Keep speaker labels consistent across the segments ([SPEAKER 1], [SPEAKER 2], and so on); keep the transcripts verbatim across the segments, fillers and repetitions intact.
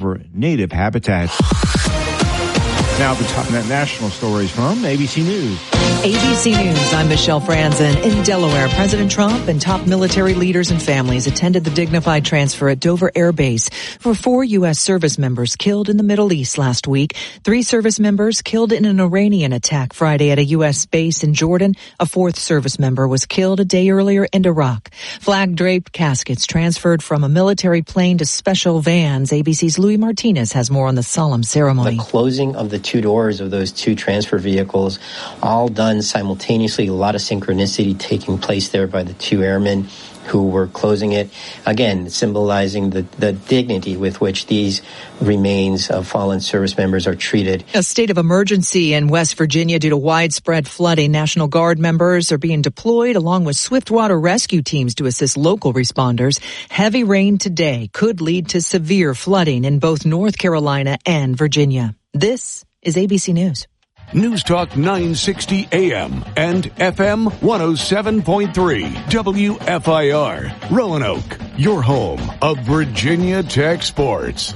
[SPEAKER 1] over native habitats. Now the top national stories from A B C News.
[SPEAKER 2] A B C News, I'm Michelle Franzen. In Delaware, President Trump and top military leaders and families attended the dignified transfer at Dover Air Base for four U S service members killed in the Middle East last week. Three service members killed in an Iranian attack Friday at a U S base in Jordan. A fourth service member was killed a day earlier in Iraq. Flag-draped caskets transferred from a military plane to special vans. A B C's Louis Martinez has more on the solemn ceremony.
[SPEAKER 3] The closing of the two doors of those two transfer vehicles, all done simultaneously, a lot of synchronicity taking place there by the two airmen who were closing it, again symbolizing the, the dignity with which these remains of fallen service members are treated.
[SPEAKER 2] A state of emergency in West Virginia due to widespread flooding. National Guard members are being deployed along with swiftwater rescue teams to assist local responders. Heavy rain today could lead to severe flooding in both North Carolina and Virginia. This is A B C News.
[SPEAKER 4] News Talk nine sixty A M and F M one oh seven point three W F I R. Roanoke, your home of Virginia Tech Sports.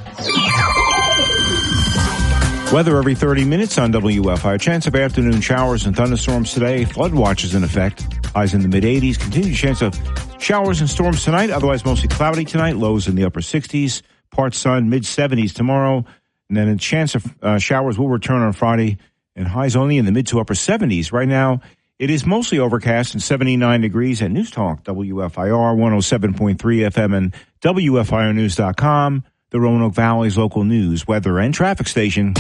[SPEAKER 1] Weather every thirty minutes on W F I R. Chance of afternoon showers and thunderstorms today. Flood watch is in effect. Highs in the mid-eighties. Continued chance of showers and storms tonight. Otherwise mostly cloudy tonight. Lows in the upper sixties. Part sun, mid-seventies tomorrow. And then a chance of uh, showers will return on Friday. And highs only in the mid to upper seventies. Right now, it is mostly overcast and seventy-nine degrees at News Talk, W F I R one oh seven point three F M and W F I R news dot com, the Roanoke Valley's local news, weather, and traffic station.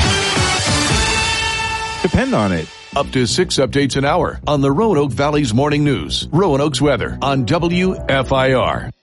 [SPEAKER 1] Depend on it.
[SPEAKER 4] Up to six updates an hour on the Roanoke Valley's Morning News. Roanoke's weather on W F I R.